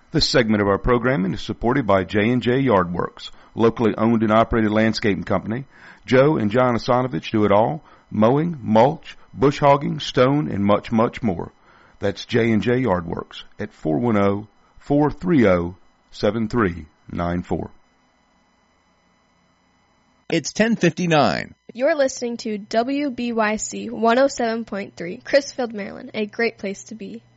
This segment of our programming is supported by J&J Yardworks, locally owned and operated landscaping company. Joe and John Asanovich do it all: mowing, mulch, bush hogging, stone, and much, much more. That's J&J Yardworks at 410-430-7394. It's 10:59. You're listening to WBYC 107.3, Crisfield, Maryland, a great place to be.